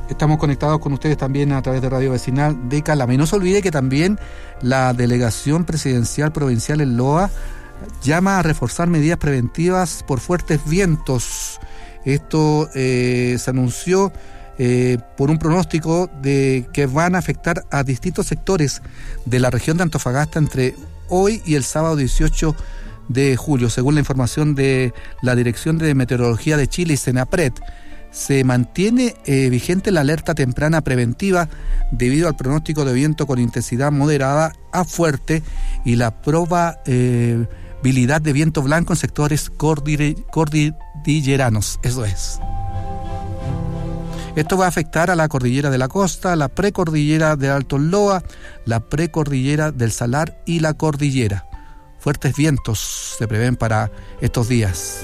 Estamos conectados con ustedes también a través de Radio Vecinal de Calama. Y no se olvide que también la Delegación Presidencial Provincial en Loa llama a reforzar medidas preventivas por fuertes vientos. Esto se anunció por un pronóstico de que van a afectar a distintos sectores de la región de Antofagasta entre hoy y el sábado 18 de julio. Según la información de la Dirección de Meteorología de Chile y Senapred, se mantiene vigente la alerta temprana preventiva debido al pronóstico de viento con intensidad moderada a fuerte y la probabilidad de viento blanco en sectores cordilleranos. Eso es. Esto va a afectar a la cordillera de la costa, la precordillera de Alto Loa, la precordillera del Salar y la cordillera. Fuertes vientos se prevén para estos días.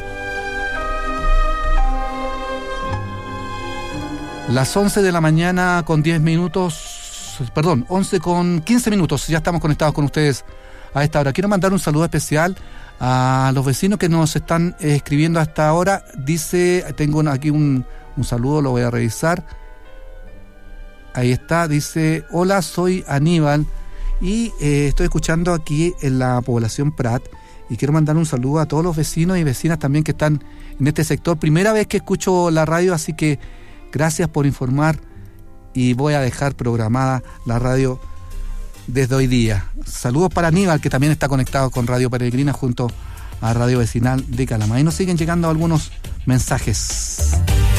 Las 11 de la mañana con 10 minutos, 11 con 15 minutos, ya estamos conectados con ustedes a esta hora. Quiero mandar un saludo especial a los vecinos que nos están escribiendo hasta ahora. Dice, tengo aquí un saludo, lo voy a revisar. Ahí está, dice: hola, soy Aníbal y estoy escuchando aquí en la población Prat y quiero mandar un saludo a todos los vecinos y vecinas también que están en este sector. Primera vez que escucho la radio, así que gracias por informar y voy a dejar programada la radio desde hoy día. Saludos para Aníbal, que también está conectado con Radio Peregrina junto a Radio Vecinal de Calama. Ahí nos siguen llegando algunos mensajes.